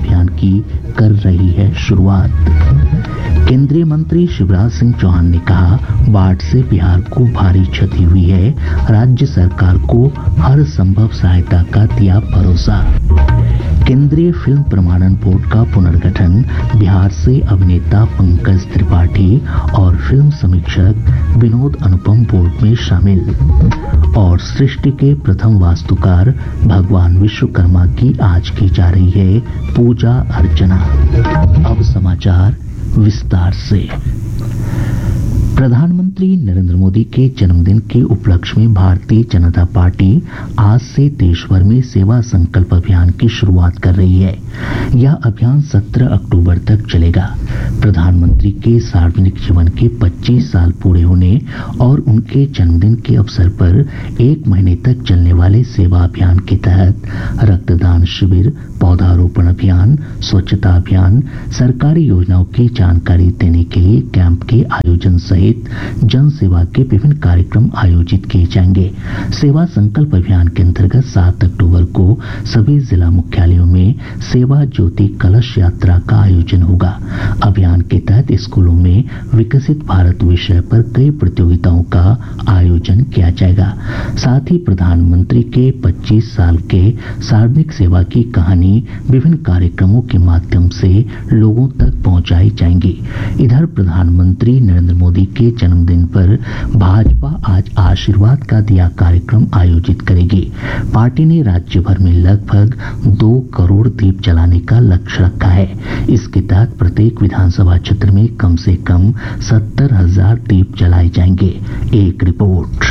अभियान की कर रही है शुरुआत। केंद्रीय मंत्री शिवराज सिंह चौहान ने कहा, बाढ़ से बिहार को भारी क्षति हुई है, राज्य सरकार को हर संभव सहायता का दिया भरोसा। केंद्रीय फिल्म प्रमाणन बोर्ड का पुनर्गठन, बिहार से अभिनेता पंकज त्रिपाठी और फिल्म समीक्षक विनोद अनुपम बोर्ड में शामिल। और सृष्टि के प्रथम वास्तुकार भगवान विश्वकर्मा की आज की जा रही है पूजा अर्चना। अब समाचार विस्तार से। प्रधानमंत्री नरेंद्र मोदी के जन्मदिन के उपलक्ष्य में भारतीय जनता पार्टी आज से देश भर में सेवा संकल्प अभियान की शुरुआत कर रही है। यह अभियान 17 अक्टूबर तक चलेगा। प्रधानमंत्री के सार्वजनिक जीवन के 25 साल पूरे होने और उनके जन्मदिन के अवसर पर 1 महीने तक चलने वाले सेवा अभियान के तहत रक्तदान शिविर, पौधारोपण अभियान, स्वच्छता अभियान, सरकारी योजनाओं की जानकारी देने के लिए कैंप के आयोजन सहित जन सेवा के विभिन्न कार्यक्रम आयोजित किए जाएंगे। सेवा संकल्प अभियान के अंतर्गत 7 अक्टूबर को सभी जिला मुख्यालयों में सेवा ज्योति कलश यात्रा का आयोजन होगा। अभियान के तहत स्कूलों में विकसित भारत विषय पर कई प्रतियोगिताओं का आयोजन किया जाएगा। साथ ही प्रधानमंत्री के 25 साल के सार्वजनिक सेवा की कहानी विभिन्न कार्यक्रमों के माध्यम से लोगों तक पहुंचाई जाएंगी। इधर प्रधानमंत्री नरेंद्र मोदी के जन्मदिन पर भाजपा आज आशीर्वाद का दिया कार्यक्रम आयोजित करेगी। पार्टी ने राज्य भर में लगभग 2 करोड़ दीप जलाने का लक्ष्य रखा है। इसके तहत प्रत्येक विधानसभा क्षेत्र में कम से कम 70,000 दीप जलाए जाएंगे। एक रिपोर्ट।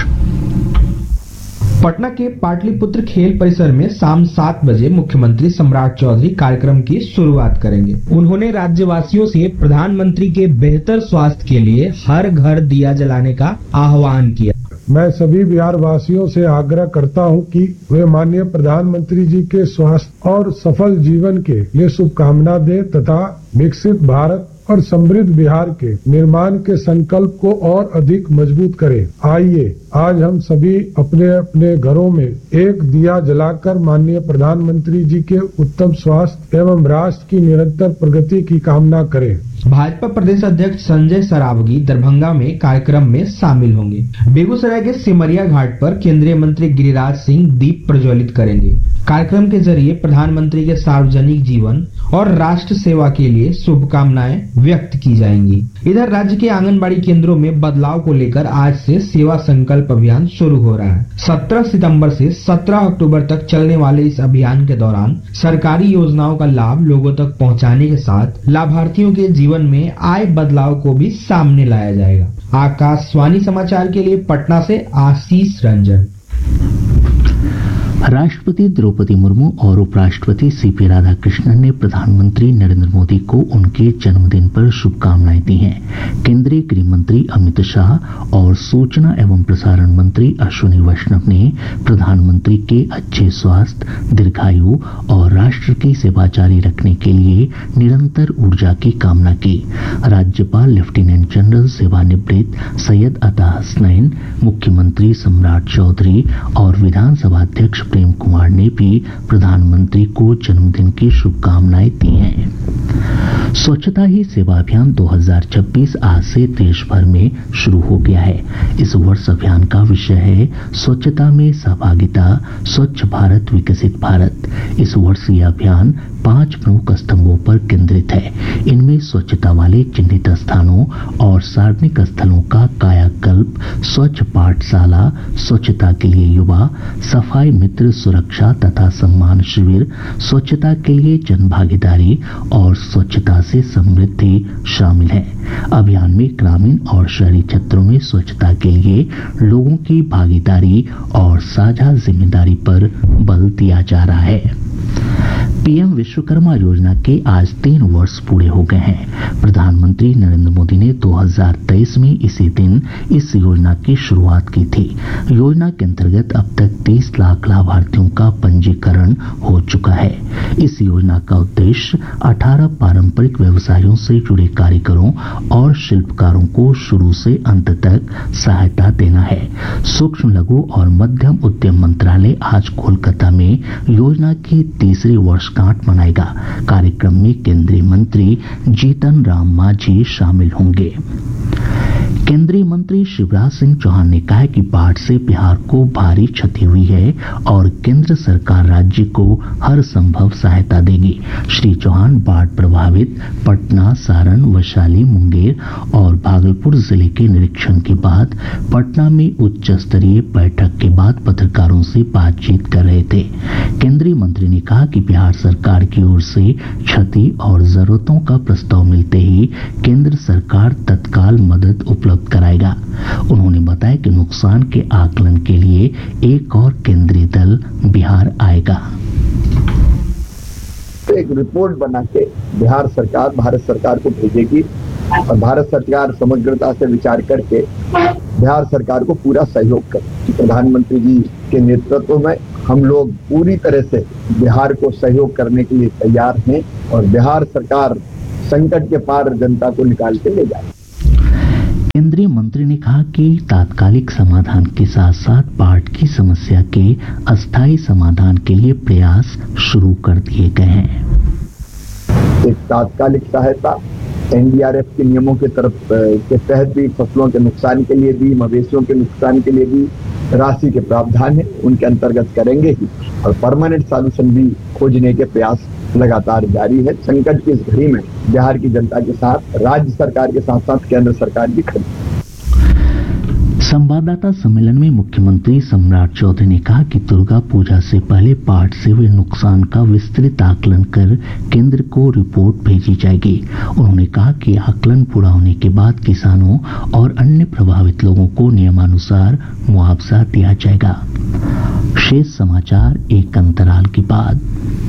पटना के पाटलिपुत्र खेल परिसर में शाम 7 बजे मुख्यमंत्री सम्राट चौधरी कार्यक्रम की शुरुआत करेंगे। उन्होंने राज्यवासियों से प्रधानमंत्री के बेहतर स्वास्थ्य के लिए हर घर दिया जलाने का आह्वान किया। मैं सभी बिहार वासियों से आग्रह करता हूं कि वे माननीय प्रधानमंत्री जी के स्वास्थ्य और सफल जीवन के लिए शुभकामना दें तथा विकसित भारत और समृद्ध बिहार के निर्माण के संकल्प को और अधिक मजबूत करें। आइए आज हम सभी अपने अपने घरों में एक दिया जलाकर माननीय प्रधानमंत्री जी के उत्तम स्वास्थ्य एवं राष्ट्र की निरंतर प्रगति की कामना करें। भाजपा प्रदेश अध्यक्ष संजय सरावगी दरभंगा में कार्यक्रम में शामिल होंगे। बेगूसराय के सिमरिया घाट पर केंद्रीय मंत्री गिरिराज सिंह दीप प्रज्वलित करेंगे। कार्यक्रम के जरिए प्रधानमंत्री के सार्वजनिक जीवन और राष्ट्र सेवा के लिए शुभकामनाएं व्यक्त की जाएंगी। इधर राज्य के आंगनबाड़ी केंद्रों में बदलाव को लेकर आज से सेवा संकल्प अभियान शुरू हो रहा है। 17 सितंबर से 17 अक्टूबर तक चलने वाले इस अभियान के दौरान सरकारी योजनाओं का लाभ लोगों तक पहुंचाने के साथ लाभार्थियों के जीवन में आए बदलाव को भी सामने लाया जाएगा। आकाशवाणी समाचार के लिए पटना से आशीष रंजन। राष्ट्रपति द्रौपदी मुर्मू और उपराष्ट्रपति सीपी राधाकृष्णन ने प्रधानमंत्री नरेंद्र मोदी को उनके जन्मदिन पर शुभकामनाएं दी हैं। केंद्रीय गृह मंत्री अमित शाह और सूचना एवं प्रसारण मंत्री अश्विनी वैष्णव ने प्रधानमंत्री के अच्छे स्वास्थ्य, दीर्घायु और राष्ट्र की सेवा जारी रखने के लिए निरंतर ऊर्जा की कामना की। राज्यपाल लेफ्टिनेंट जनरल सेवानिवृत्त सैयद अता हसनैन, मुख्यमंत्री सम्राट चौधरी और विधानसभा अध्यक्ष प्रेम कुमार ने भी प्रधानमंत्री को जन्मदिन की शुभकामनाएं दी हैं। स्वच्छता ही सेवा अभियान 2026 आज से देश भर में शुरू हो गया है। इस वर्ष अभियान का विषय है स्वच्छता में सहभागिता, स्वच्छ भारत विकसित भारत। इस वर्ष यह अभियान 5 प्रमुख स्तंभों पर केंद्रित है। इनमें स्वच्छता वाले चिन्हित स्थानों और सार्वजनिक स्थलों का कायाकल्प, स्वच्छ पाठशाला, स्वच्छता के लिए युवा, सफाई मित्र सुरक्षा तथा सम्मान शिविर, स्वच्छता के लिए जन भागीदारी और स्वच्छता से समृद्धि शामिल है। अभियान में ग्रामीण और शहरी क्षेत्रों में स्वच्छता के लिए लोगों की भागीदारी और साझा जिम्मेदारी पर बल दिया जा रहा है। पीएम विश्वकर्मा योजना के आज 3 वर्ष पूरे हो गए हैं। प्रधानमंत्री नरेंद्र मोदी ने 2023 में इसी दिन इस योजना की शुरुआत की थी। योजना के अंतर्गत अब तक 30 लाख लाभार्थियों का पंजीकरण हो चुका है। इस योजना का उद्देश्य 18 पारंपरिक व्यवसायों से जुड़े कारीगरों और शिल्पकारों को शुरू से अंत तक सहायता देना है। सूक्ष्म लघु और मध्यम उद्यम मंत्रालय आज कोलकाता में योजना की तीसरी वर्षगांठ मनाएगा। कार्यक्रम में केंद्रीय मंत्री जीतन राम मांझी शामिल होंगे। केंद्रीय मंत्री शिवराज सिंह चौहान ने कहा है कि बाढ़ से बिहार को भारी क्षति हुई है और केंद्र सरकार राज्य को हर संभव सहायता देगी। श्री चौहान बाढ़ प्रभावित पटना, सारण, वैशाली, मुंगेर और भागलपुर जिले के निरीक्षण के बाद पटना में उच्च स्तरीय बैठक के बाद पत्रकारों से बातचीत कर रहे थे। केंद्रीय मंत्री ने कहा कि बिहार सरकार की ओर से क्षति और जरूरतों का प्रस्ताव मिलते ही केंद्र सरकार तत्काल मदद उपलब्ध कराएगा। उन्होंने बताया कि नुकसान के आकलन के लिए एक और केंद्रीय दल बिहार आएगा। एक रिपोर्ट बना के बिहार सरकार भारत सरकार को भेजेगी और भारत सरकार समग्रता से विचार करके बिहार सरकार को पूरा सहयोग करेगी। प्रधानमंत्री जी के नेतृत्व में हम लोग पूरी तरह से बिहार को सहयोग करने के लिए तैयार हैं और बिहार सरकार संकट के पार जनता को निकाल के ले जाएगी। केंद्रीय मंत्री ने कहा कि तात्कालिक समाधान के साथ साथ बाढ़ की समस्या के अस्थायी समाधान के लिए प्रयास शुरू कर दिए गए हैं। एक तात्कालिक सहायता एनडीआरएफ के नियमों के तहत भी फसलों के नुकसान के लिए भी, मवेशियों के नुकसान के लिए भी राशि के प्रावधान है, उनके अंतर्गत करेंगे ही और परमानेंट सॉल्यूशन भी खोजने के प्रयास लगातार जारी है। संकट की इस घड़ी में बिहार की जनता के साथ राज्य सरकार के साथ साथ केंद्र सरकार भी खड़ी। संवाददाता सम्मेलन में मुख्यमंत्री सम्राट चौधरी ने कहा कि दुर्गा पूजा से पहले बाढ़ से हुए नुकसान का विस्तृत आकलन कर केंद्र को रिपोर्ट भेजी जाएगी। उन्होंने कहा कि आकलन पूरा होने के बाद किसानों और अन्य प्रभावित लोगों को नियमानुसार मुआवजा दिया जाएगा। शेष समाचार एक अंतराल के बाद।